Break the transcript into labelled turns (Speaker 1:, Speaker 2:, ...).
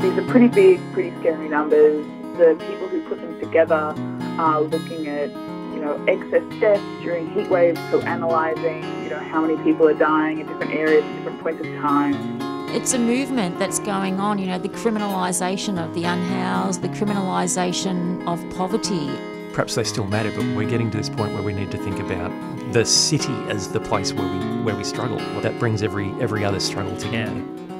Speaker 1: These are pretty big, pretty scary numbers. The people who put them together are looking at, excess deaths during heat waves, so analysing, how many people are dying in different areas at different points of time.
Speaker 2: It's a movement that's going on, the criminalisation of the unhoused, the criminalisation of poverty.
Speaker 3: Perhaps they still matter, but we're getting to this point where we need to think about the city as the place where we struggle. That brings every other struggle together.